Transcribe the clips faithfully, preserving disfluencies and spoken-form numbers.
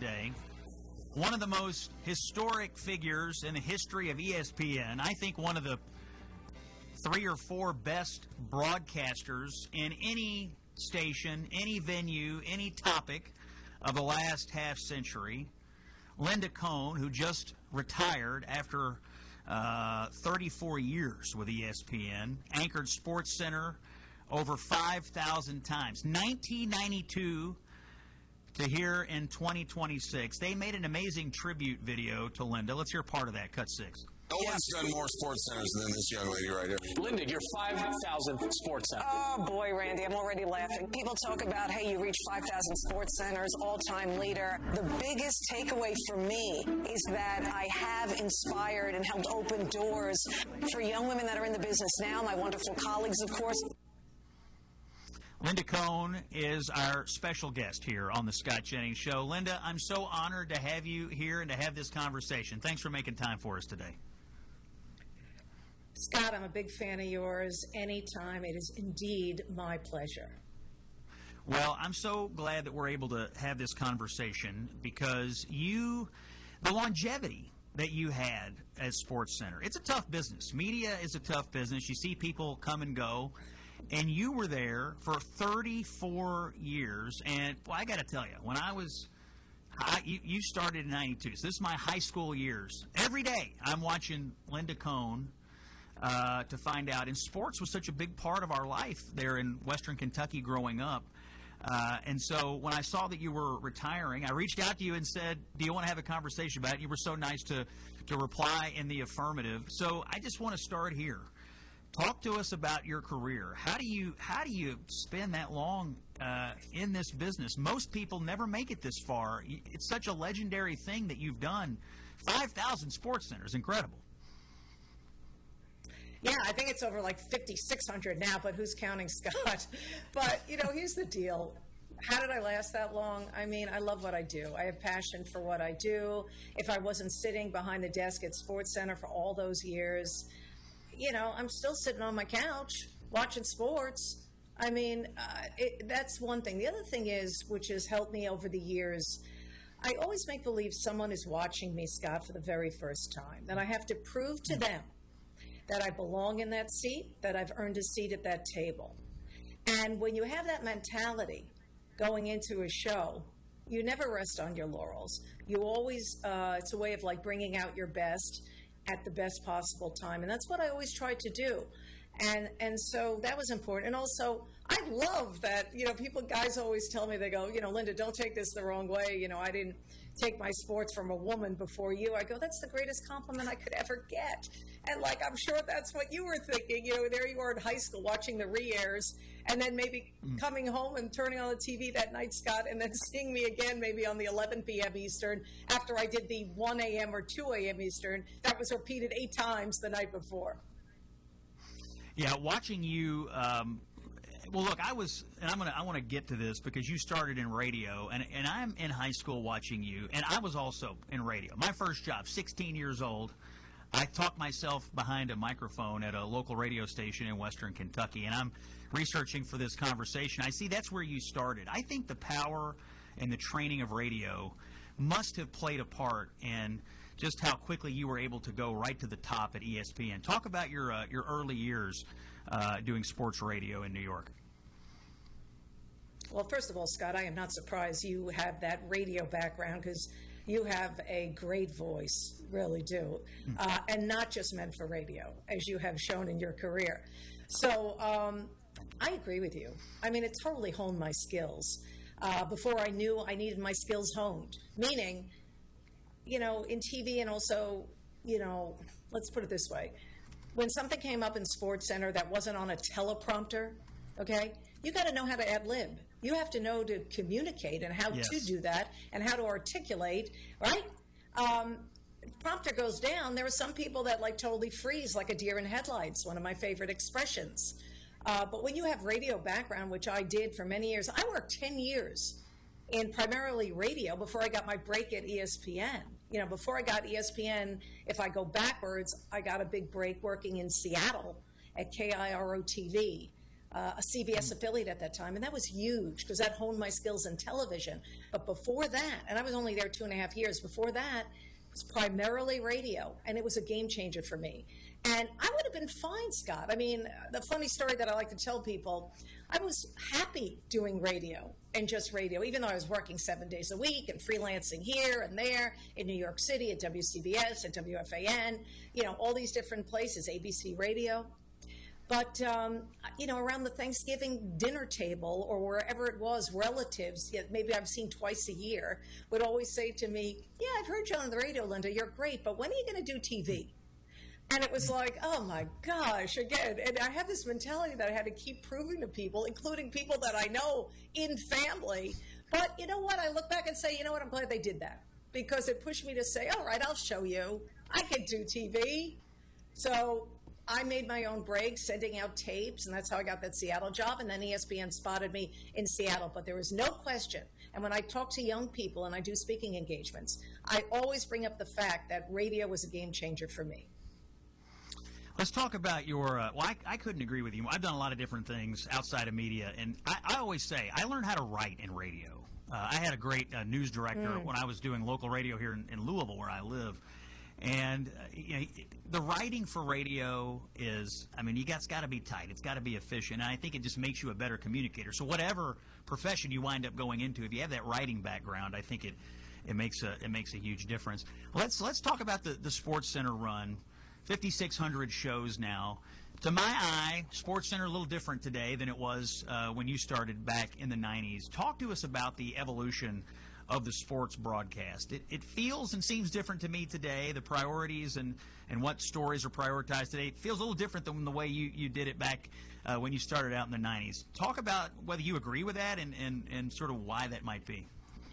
today. One of the most historic figures in the history of E S P N. I think one of the three or four best broadcasters in any station, any venue, any topic of the last half century. Linda Cohn, who just retired after uh, thirty-four years with E S P N, anchored SportsCenter over five thousand times. nineteen ninety-two to here in twenty twenty-six. They made an amazing tribute video to Linda. Let's hear part of that. Cut six. No one's done more sports centers than this young lady right here. Linda, you're five thousandth sports center. Oh, boy, Randy, I'm already laughing. People talk about, hey, you reached five thousand sports centers, all-time leader. The biggest takeaway for me is that I have inspired and helped open doors for young women that are in the business now, my wonderful colleagues, of course. Linda Cohn is our special guest here on the Scott Jennings Show. Linda, I'm so honored to have you here and to have this conversation. Thanks for making time for us today. Scott, I'm a big fan of yours. Anytime. It is indeed my pleasure. Well, I'm so glad that we're able to have this conversation because you, the longevity that you had at SportsCenter, it's a tough business. Media is a tough business. You see people come and go, and you were there for thirty-four years. And, well, I got to tell you, when I was I, you, you started in ninety-two, so this is my high school years. Every day I'm watching Linda Cohn Uh, to find out. And sports was such a big part of our life there in Western Kentucky growing up. Uh, and so when I saw that you were retiring, I reached out to you and said, do you want to have a conversation about it? You were so nice to, to reply in the affirmative. So I just want to start here. Talk to us about your career. How do you how do you spend that long uh, in this business? Most people never make it this far. It's such a legendary thing that you've done. five thousand sports centers, incredible. Yeah, I think it's over like fifty-six hundred now, but who's counting, Scott? But, you know, here's the deal. How did I last that long? I mean, I love what I do. I have passion for what I do. If I wasn't sitting behind the desk at SportsCenter for all those years, you know, I'm still sitting on my couch watching sports. I mean, uh, it, that's one thing. The other thing is, which has helped me over the years, I always make believe someone is watching me, Scott, for the very first time, that I have to prove to them that I belong in that seat, that I've earned a seat at that table. And when you have that mentality going into a show, you never rest on your laurels. You always, uh, it's a way of like bringing out your best at the best possible time. And that's what I always tried to do. And and so that was important. And also, I love that, you know, people, guys always tell me, they go, you know, Linda, don't take this the wrong way. You know, I didn't take my sports from a woman before you. I go, that's the greatest compliment I could ever get. And, like, I'm sure that's what you were thinking. You know, there you are in high school watching the re-airs and then maybe mm. coming home and turning on the T V that night, Scott, and then seeing me again maybe on the eleven p.m. Eastern after I did the one a.m. or two a.m. Eastern. That was repeated eight times the night before. Yeah, watching you um, – well, look, I was – and I'm gonna, I want to get to this because you started in radio, and, and I'm in high school watching you, and I was also in radio. My first job, sixteen years old, I talked myself behind a microphone at a local radio station in Western Kentucky, and I'm researching for this conversation. I see that's where you started. I think the power and the training of radio must have played a part in – just how quickly you were able to go right to the top at E S P N. Talk about your uh, your early years uh, doing sports radio in New York. Well, first of all, Scott, I am not surprised you have that radio background because you have a great voice, really do, uh, and not just meant for radio, as you have shown in your career. So um, I agree with you. I mean, it totally honed my skills. Uh, before I knew I needed my skills honed, meaning, you know, in T V and also, you know, let's put it this way. When something came up in SportsCenter that wasn't on a teleprompter, okay, you got to know how to ad-lib. You have to know to communicate and how yes. to do that and how to articulate, right? Um, prompter goes down. There are some people that like totally freeze like a deer in headlights, one of my favorite expressions. Uh, but when you have radio background, which I did for many years, I worked ten years in primarily radio before I got my break at E S P N. You know, before I got E S P N, if I go backwards, I got a big break working in Seattle at K I R O T V. uh, a C B S affiliate at that time, and that was huge because that honed my skills in television. But before that, and I was only there two and a half years, before that, it was primarily radio, and it was a game changer for me. And I would have been fine, Scott. I mean, the funny story that I like to tell people, I was happy doing radio and just radio, even though I was working seven days a week and freelancing here and there in New York City at W C B S, at W F A N, you know, all these different places, A B C Radio. But, um, you know, around the Thanksgiving dinner table or wherever it was, relatives, maybe I've seen twice a year, would always say to me, yeah, I've heard you on the radio, Linda, you're great, but when are you going to do T V? And it was like, oh, my gosh, again. And I have this mentality that I had to keep proving to people, including people that I know in family. But you know what? I look back and say, you know what? I'm glad they did that because it pushed me to say, all right, I'll show you. I can do T V. So I made my own breaks, sending out tapes, and that's how I got that Seattle job. And then E S P N spotted me in Seattle. But there was no question. And when I talk to young people and I do speaking engagements, I always bring up the fact that radio was a game changer for me. Let's talk about your, uh, well, I, I couldn't agree with you. I've done a lot of different things outside of media, and I, I always say I learned how to write in radio. Uh, I had a great uh, news director mm. when I was doing local radio here in, in Louisville, where I live. And uh, you know, the writing for radio is, I mean, you got, it's got to be tight. It's got to be efficient. And I think it just makes you a better communicator. So whatever profession you wind up going into, if you have that writing background, I think it, it makes a it makes a huge difference. Let's let's talk about the, the Sports Center run. fifty-six hundred shows now. To my eye, SportsCenter a little different today than it was uh, when you started back in the nineties. Talk to us about the evolution of the sports broadcast. It, it feels and seems different to me today, the priorities and, and what stories are prioritized today. It feels a little different than the way you, you did it back uh, when you started out in the nineties. Talk about whether you agree with that and, and, and sort of why that might be.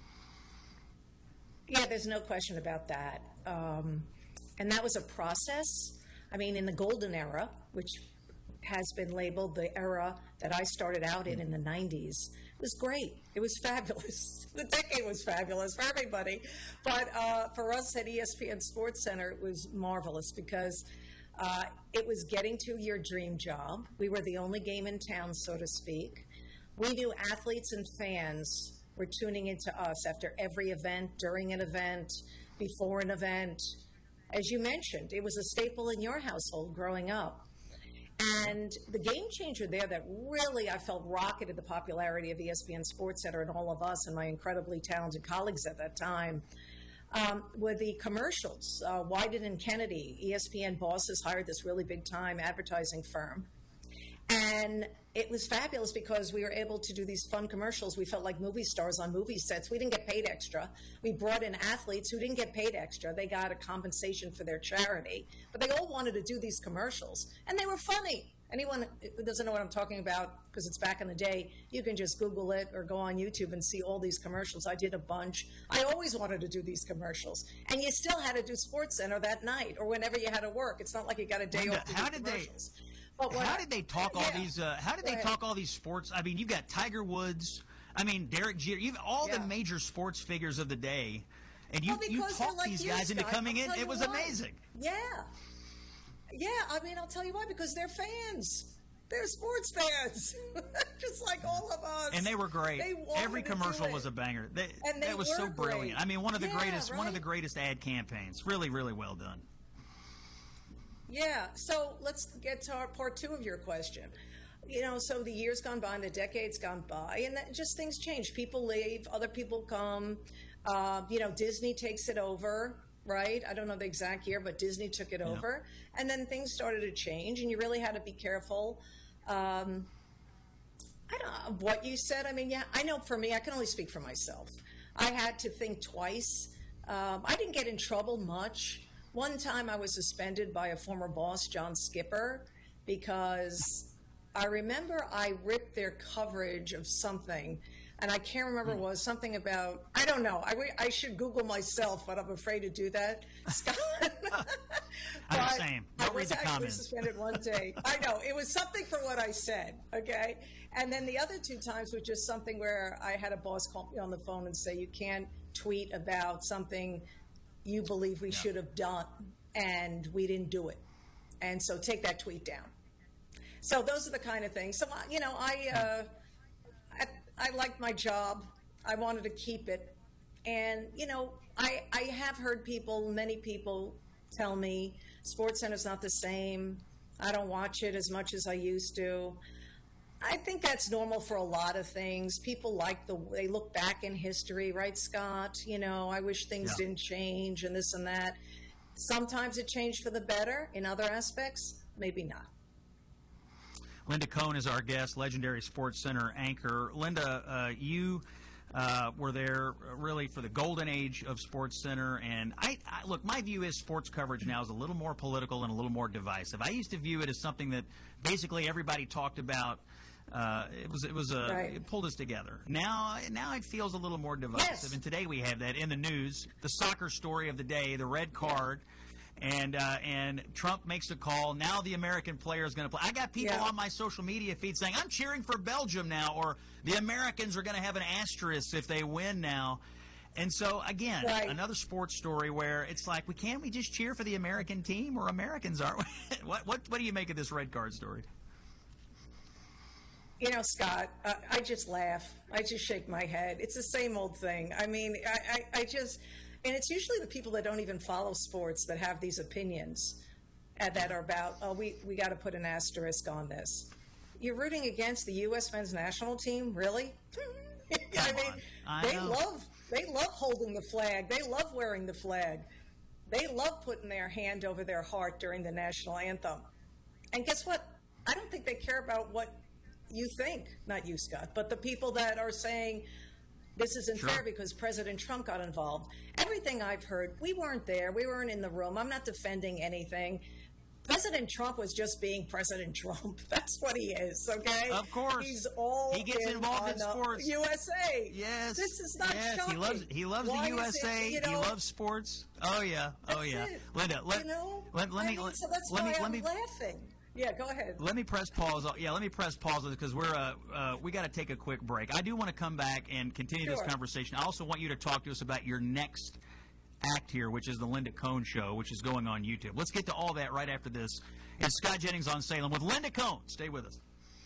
Yeah, there's no question about that. Um, And that was a process. I mean, in the golden era, which has been labeled the era that I started out in in the nineties, it was great. It was fabulous. The decade was fabulous for everybody. But uh, for us at E S P N SportsCenter, it was marvelous because uh, it was getting to your dream job. We were the only game in town, so to speak. We knew athletes and fans were tuning into us after every event, during an event, before an event. As you mentioned, it was a staple in your household growing up. And the game changer there that really, I felt, rocketed the popularity of E S P N SportsCenter and all of us and my incredibly talented colleagues at that time um, were the commercials. Uh, Wyden and Kennedy, E S P N bosses, hired this really big-time advertising firm. And it was fabulous because we were able to do these fun commercials. We felt like movie stars on movie sets. We didn't get paid extra. We brought in athletes who didn't get paid extra. They got a compensation for their charity. But they all wanted to do these commercials. And they were funny. Anyone who doesn't know what I'm talking about, because it's back in the day, you can just Google it or go on YouTube and see all these commercials. I did a bunch. I always wanted to do these commercials. And you still had to do SportsCenter that night or whenever you had to work. It's not like you got a day Linda, off to how do did commercials. They- But How I, did they talk all yeah. these? Uh, how did they talk all these sports? I mean, you've got Tiger Woods. I mean, Derek Jeter. You've all Yeah. the major sports figures of the day, and you Well, you because they're talked like these you, guys into Scott. coming I'll in. tell It you was why. amazing. Yeah. Yeah, I mean, I'll tell you why, because they're fans. They're sports fans, just like all of us. And they were great. They wanted Every to do commercial it. was a banger. They, And they that was were so brilliant. great. I mean, one of the Yeah, greatest, one of the right? greatest ad campaigns. Really, really well done. Yeah, so let's get to our part two of your question. You know, so the years gone by and the decades gone by, and that just things change. People leave, other people come. Uh, you know, Disney takes it over, right? I don't know the exact year, but Disney took it Yeah. over. And then things started to change, and you really had to be careful. Um, I don't know what you said. I mean, yeah, I know for me, I can only speak for myself. I had to think twice. Um, I didn't get in trouble much. One time I was suspended by a former boss, John Skipper, because I remember I ripped their coverage of something, and I can't remember what it was, something about, I don't know. I, re- I should Google myself, but I'm afraid to do that, Scott. I'm the But same. I Don't read was the actually comments. suspended one day. I know. It was something for what I said, okay? And then the other two times was just something where I had a boss call me on the phone and say, you can't tweet about something you believe we should have done, and we didn't do it. And so take that tweet down. So those are the kind of things. So, you know, I, uh, I, I liked my job. I wanted to keep it. And, you know, I, I have heard people, many people tell me SportsCenter's not the same. I don't watch it as much as I used to. I think that's normal for a lot of things. People like the, they look back in history, right, Scott? You know, I wish things yeah. didn't change and this and that. Sometimes it changed for the better. In other aspects, maybe not. Linda Cohn is our guest, legendary SportsCenter anchor. Linda, uh, you uh, were there really for the golden age of SportsCenter, and I, I look, my view is sports coverage now is a little more political and a little more divisive. I used to view it as something that basically everybody talked about. Uh, it was it was a right. it pulled us together. Now now it feels a little more divisive, yes. and today we have that in the news. The soccer story of the day, the red card. And uh, and Trump makes a call. Now the American player is going to play. I got people yeah. on my social media feed saying, I'm cheering for Belgium now, or the Americans are going to have an asterisk if they win now. And so, again, right. another sports story where it's like, we can't we just cheer for the American team? We're Americans, aren't we? what, what, what do you make of this red card story? You know, Scott, uh, I just laugh. I just shake my head. It's the same old thing. I mean, I, I, I just... And it's usually the people that don't even follow sports that have these opinions and that are about, oh, we, we got to put an asterisk on this. You're rooting against the U S men's national team? Really? I mean, I they know. love they love holding the flag. They love wearing the flag. They love putting their hand over their heart during the national anthem. And guess what? I don't think they care about what you think. Not you, Scott, but the people that are saying, this isn't sure. fair because President Trump got involved. Everything I've heard, we weren't there. We weren't in the room. I'm not defending anything. President Trump was just being President Trump. That's what he is, okay? Of course. He's all He gets in involved on in sports. U S A. Yes. This is not yes. shocking. He loves, he loves Why the U S A. It, you know, he loves sports. Oh, yeah. Oh, that's yeah. it. Linda, let, you know? let, let I me... mean, let, so that's let why me, I'm let me, laughing. Yeah, go ahead. Let me press pause. Yeah, let me press pause because we're uh, uh, we got to take a quick break. I do want to come back and continue Sure. this conversation. I also want you to talk to us about your next act here, which is the Linda Cohn Show, which is going on YouTube. Let's get to all that right after this. It's Scott Jennings on Salem with Linda Cohn. Stay with us.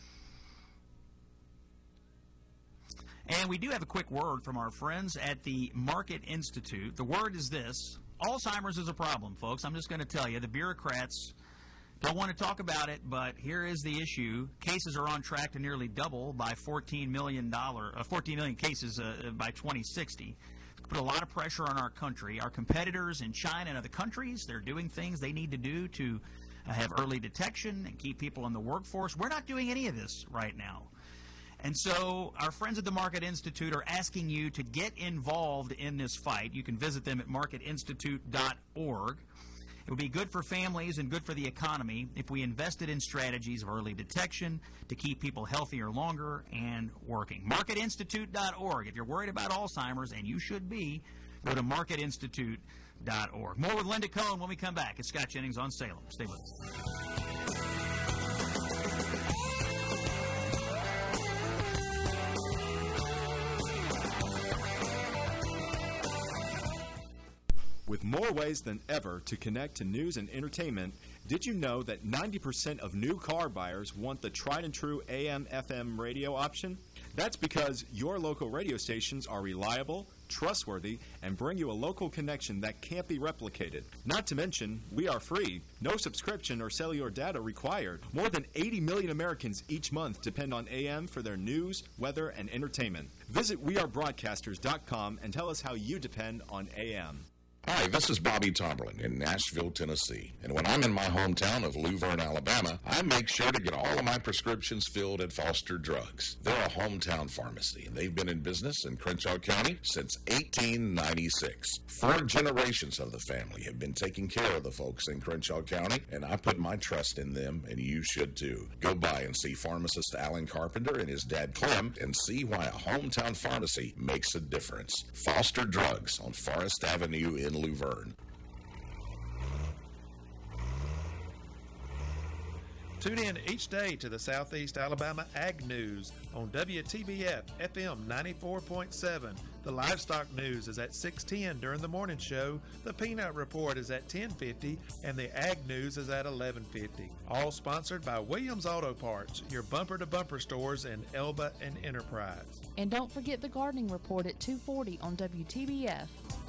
And we do have a quick word from our friends at the Market Institute. The word is this: Alzheimer's is a problem, folks. I'm just going to tell you, the bureaucrats don't want to talk about it, but here is the issue. Cases are on track to nearly double by fourteen million dollars, uh, fourteen million cases uh, by twenty sixty. It's put a lot of pressure on our country. Our competitors in China and other countries, they're doing things they need to do to uh, have early detection and keep people in the workforce. We're not doing any of this right now. And so our friends at the Market Institute are asking you to get involved in this fight. You can visit them at market institute dot org. It would be good for families and good for the economy if we invested in strategies of early detection to keep people healthier longer and working. market institute dot org. If you're worried about Alzheimer's, and you should be, go to market institute dot org. More with Linda Cohn when we come back. It's Scott Jennings on Salem. Stay with us. With more ways than ever to connect to news and entertainment, did you know that ninety percent of new car buyers want the tried and true A M F M radio option? That's because your local radio stations are reliable, trustworthy, and bring you a local connection that can't be replicated. Not to mention, we are free. No subscription or cellular data required. More than eighty million Americans each month depend on A M for their news, weather, and entertainment. Visit we are broadcasters dot com and tell us how you depend on A M. Hi, this is Bobby Tomberlin in Nashville, Tennessee. And when I'm in my hometown of Luverne, Alabama, I make sure to get all of my prescriptions filled at Foster Drugs. They're a hometown pharmacy, and they've been in business in Crenshaw County since eighteen ninety-six. Four generations of the family have been taking care of the folks in Crenshaw County, and I put my trust in them, and you should too. Go by and see pharmacist Alan Carpenter and his dad Clem and see why a hometown pharmacy makes a difference. Foster Drugs on Forest Avenue in Luverne. Tune in each day to the Southeast Alabama Ag News on W T B F F M ninety-four point seven. The livestock news is at six ten during the morning show. The Peanut Report is at ten fifty, and the Ag News is at eleven fifty. All sponsored by Williams Auto Parts, your bumper-to-bumper stores in Elba and Enterprise. And don't forget the Gardening Report at two forty on W T B F.